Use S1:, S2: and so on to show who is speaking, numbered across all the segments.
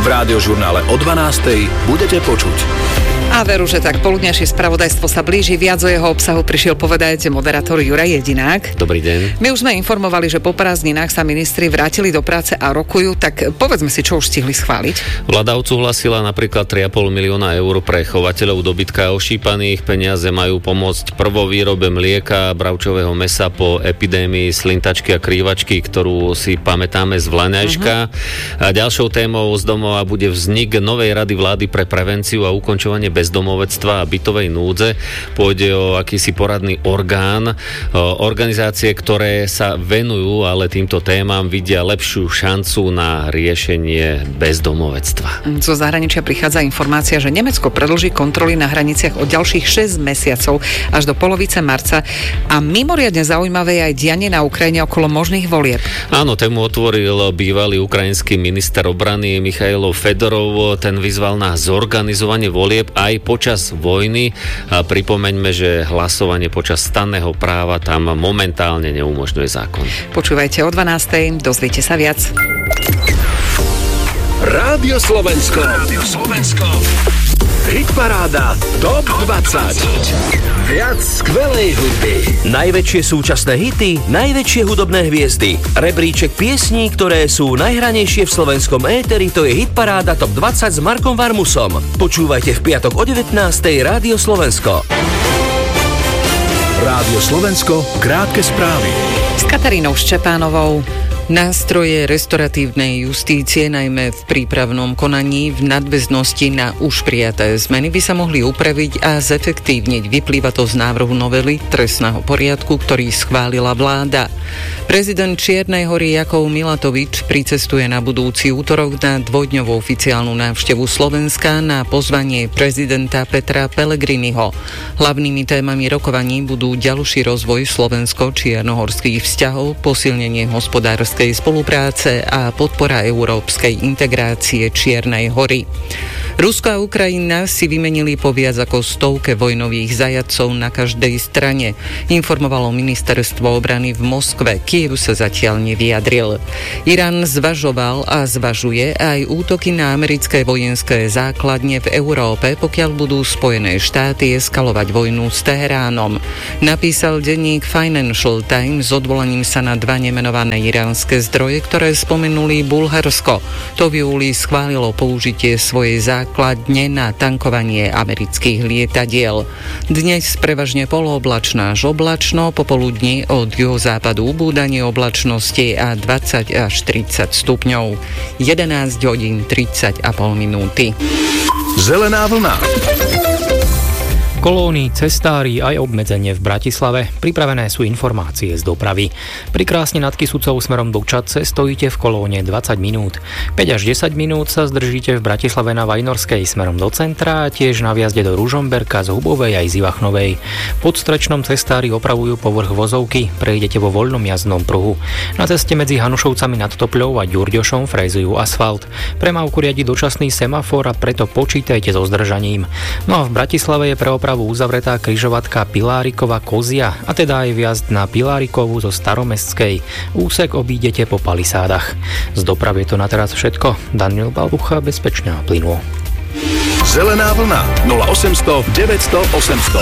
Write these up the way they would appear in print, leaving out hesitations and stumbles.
S1: Rádiožurnále o 12:00 budete počuť.
S2: A veru, že tak poludnejšie spravodajstvo sa blíži, viac o jeho obsahu prišiel povedať moderátor Juraj Jedinák.
S3: Dobrý deň.
S2: My už sme informovali, že po prázdninách sa ministri vrátili do práce a rokujú, tak povedzme si, čo už stihli schváliť.
S3: Vláda odsúhlasila napríklad 3,5 milióna eur pre chovateľov dobytka ošípaných. Peniaze majú pomôcť prvovýrobe mlieka, bravčového mäsa po epidémii slintačky a krývačky, ktorú si pamätáme z Vlaňajška. A ďalšou témou z domova bude vznik novej rady vlády pre prevenciu a ukončovanie bezdomovectva a bytovej núdze. Pôjde o akýsi poradný orgán. Organizácie, ktoré sa venujú ale týmto témam, vidia lepšiu šancu na riešenie bezdomovectva.
S2: Zo zahraničia prichádza informácia, že Nemecko predĺží kontroly na hraniciach o ďalších 6 mesiacov až do polovice marca a mimoriadne zaujímavé je aj dianie na Ukrajine okolo možných volieb.
S3: Áno, tému otvoril bývalý ukrajinský minister obrany Michailo Fedorov. Ten vyzval na zorganizovanie volieb aj počas vojny. A pripomeňme, že hlasovanie počas stanného práva tam momentálne neumožňuje zákon.
S2: Počúvajte o 12:00, dozviete sa viac.
S1: Rádio Slovensko. Hitparáda Top 20. Viac skvelej hudby.
S4: Najväčšie súčasné hity, najväčšie hudobné hviezdy. Rebríček piesní, ktoré sú najhranejšie v slovenskom éteri, to je Hitparáda Top 20 s Markom Varmusom. Počúvajte v piatok o 19:00 Rádio Slovensko.
S1: Rádio Slovensko, krátke správy.
S2: S Katarínou Ščepánovou.
S5: Nástroje restoratívnej justície, najmä v prípravnom konaní v nadväznosti na už prijaté zmeny, by sa mohli upraviť a zefektívniť. Vyplýva to z návrhu novely trestného poriadku, ktorý schválila vláda. Prezident Čiernej Hory Jakov Milatovič pricestuje na budúci útorok na dvojdňovú oficiálnu návštevu Slovenska na pozvanie prezidenta Petra Pellegriniho. Hlavnými témami rokovaní budú ďalší rozvoj slovensko-čiernohorských vzťahov, posilnenie hospodárskej spolupráce a podpora európskej integrácie Čiernej Hory. Rusko a Ukrajina si vymenili po viac ako 100 vojnových zajatcov na každej strane, informovalo ministerstvo obrany v Moskve. Kyjev sa zatiaľ nevyjadril. Irán zvažoval a zvažuje aj útoky na americké vojenské základne v Európe, pokiaľ budú Spojené štáty eskalovať vojnu s Teheránom. Napísal denník Financial Times s odvolaním sa na dva nemenované iránske zdroje, ktoré spomenuli Bulharsko. To v júli schválilo použitie svojej základne na tankovanie amerických lietadiel. Dnes prevažne polooblačná až oblačno, popoludní od juhozápadu ubúdanie oblačnosti a 20 až 30 stupňov. 11:30,5 minúty.
S1: Zelená vlna.
S6: Kolóny, cestári aj obmedzenie v Bratislave. Pripravené sú informácie z dopravy. Pri Krásne nad Kysucou smerom do Čadce stojíte v kolóne 20 minút. 5 až 10 minút sa zdržíte v Bratislave na Vajnorskej smerom do centra a tiež na vjazde do Ružomberka z Hubovej aj z Ivachnovej. Pod Strečnom cestári opravujú povrch vozovky, prejdete vo voľnom jazdnom pruhu. Na ceste medzi Hanušovcami nad Topľou a Ďurďošom frezujú asfalt. Premávku riadi dočasný semafor a preto počítajte so zdržaním. No a v Bratislave je pre opravu uzavretá križovatka Pilárikova Kozia, a teda aj vjazd na Pilárikovu zo Staromestskej. Úsek obídete po palisádach. Z dopravy je to na teraz všetko. Daniel Balbucha, bezpečne a plynulo.
S1: Zelená vlna 0800 900 800.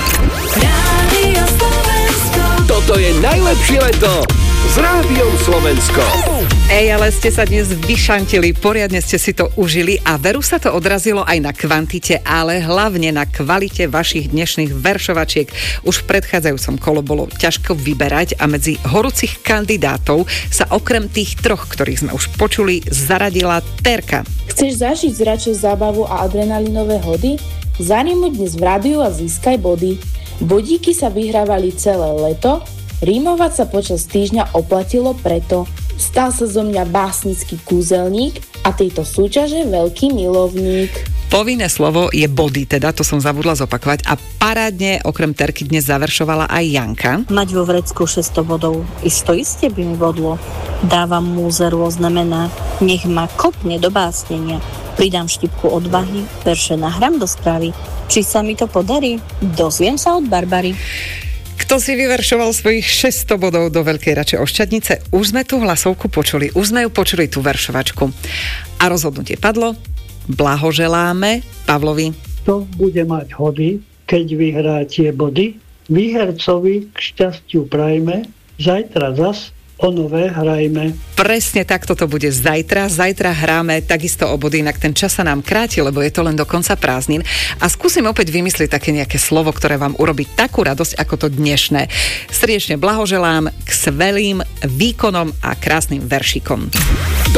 S1: Toto je najlepšie leto s Rádiom Slovensko.
S2: Ale ste sa dnes vyšantili, poriadne ste si to užili a veru sa to odrazilo aj na kvantite, ale hlavne na kvalite vašich dnešných veršovačiek. Už v predchádzajúcom kolo bolo ťažko vyberať a medzi horúcich kandidátov sa okrem tých troch, ktorých sme už počuli, zaradila Terka.
S7: Chceš zažiť zračej zábavu a adrenalinové hody? Zarimuj dnes v rádiu a získaj body. Bodíky sa vyhrávali celé leto, rímovať sa počas týždňa oplatilo preto. Stal sa zo mňa básnický kúzelník a tejto súťaže veľký milovník.
S2: Povinné slovo je body, teda to som zabudla zopakovať a parádne okrem Terky dnes zaveršovala aj Janka.
S8: Mať vo vrecku 600 bodov, isto iste by mi bodlo. Dávam múze rôzne mená, nech ma kopne do básnenia. Pridám štipku odvahy, verše nahrám do správy. Či sa mi to podarí? Dozviem sa od Barbary.
S2: K Kto si vyveršoval svojich 600 bodov do Veľkej Rače Ošťadnice? Už sme tú hlasovku počuli, už sme ju počuli, tú veršovačku. A rozhodnutie padlo. Blahoželáme Pavlovi.
S9: To bude mať hody, keď vyhrá tie body. Výhercovi k šťastiu prajme, zajtra zas o nové hrajme.
S2: Presne takto to bude zajtra. Zajtra hráme takisto o body, inak ten čas sa nám kráti, lebo je to len do konca prázdnin. A skúsim opäť vymyslieť také nejaké slovo, ktoré vám urobí takú radosť, ako to dnešné. Srdečne blahoželám k skvelým výkonom a krásnym veršikom.